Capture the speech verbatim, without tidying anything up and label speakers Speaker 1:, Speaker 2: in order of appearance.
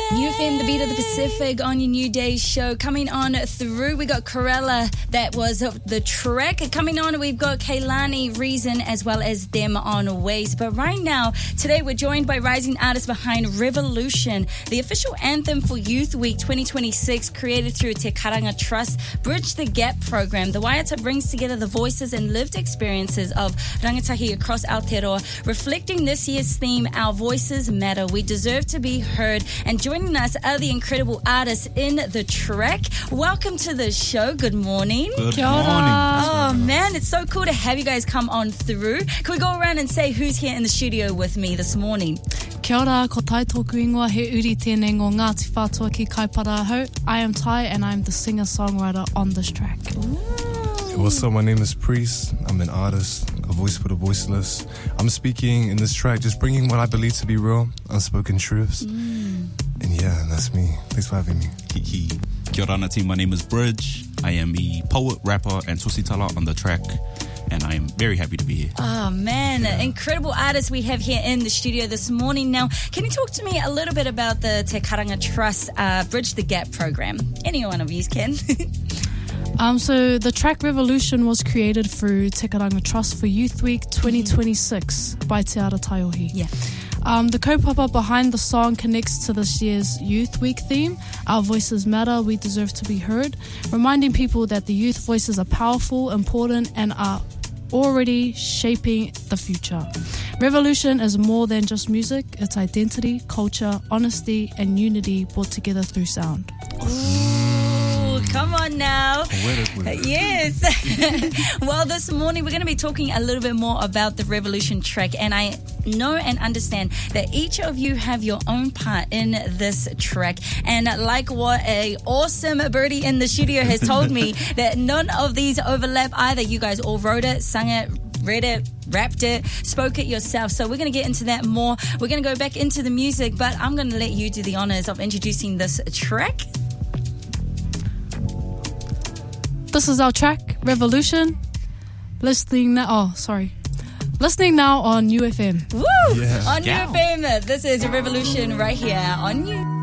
Speaker 1: U F M, the beat of the Pacific on your New Day show. Coming on through, we got Corella, that was the track. Coming on, we've got Kehlani, Reason, as well as Them on Ways. But right now, today we're joined by rising artists behind Revolution, the official anthem for Youth Week twenty twenty-six, created through Te Karanga Trust Bridge the Gap program. The Waiata brings together the voices and lived experiences of rangatahi across Aotearoa, reflecting this year's theme, Our Voices Matter. We deserve to be heard. And joining us are the incredible artists in the track. Welcome to the show. Good morning.
Speaker 2: Good
Speaker 3: Kia ora.
Speaker 2: morning.
Speaker 1: Oh man, it's so cool to have you guys come on through. Can we go around and say who's here in the studio with me this morning?
Speaker 3: Kia ora, ko tai tōku ingoa, he uri tēnei ngō Ngāti Whātua ki Kaipara Ahau. I am Tai and I'm the singer-songwriter on this track.
Speaker 2: Hey, what's up? My name is Priest. I'm an artist, a voice for the voiceless. I'm speaking in this track, just bringing what I believe to be real, unspoken truths.
Speaker 1: Mm.
Speaker 2: And yeah, that's me. Thanks for having me.
Speaker 4: Kiki. Kia ora na team, my name is Bridge. I am a poet, rapper, and tusitala on the track, and I am very happy to be here.
Speaker 1: Oh man, yeah. Incredible artists we have here in the studio this morning. Now, can you talk to me a little bit about the Te Karanga Trust uh, Bridge the Gap program? Any one of you can.
Speaker 3: Um, so the track Revolution was created through Te Karanga Trust for Youth Week twenty twenty-six by Te Ara Taiohi.
Speaker 1: Yeah.
Speaker 3: Um, the kaupapa behind the song connects to this year's Youth Week theme, Our Voices Matter, We Deserve to be Heard, reminding people that the youth voices are powerful, important, and are already shaping the future. Revolution is more than just music, it's identity, culture, honesty, and unity brought together through sound.
Speaker 1: Ooh, come on now.
Speaker 2: Poetic with it.
Speaker 1: Yes. Well, this morning we're going to be talking a little bit more about the Revolution track, and I know and understand that each of you have your own part in this track. And like what a awesome birdie in the studio has told me, that none of these overlap either. You guys all wrote it, sung it, read it, rapped it, spoke it yourself. So we're going to get into that more. We're going to go back into the music, but I'm going to let you do the honors of introducing this track.
Speaker 3: This is our track, Revolution. Listening now, oh, sorry. Listening now on U F M.
Speaker 1: Woo!
Speaker 2: Yeah.
Speaker 1: On
Speaker 4: Yeah.
Speaker 1: U F M, this is Revolution right here on you.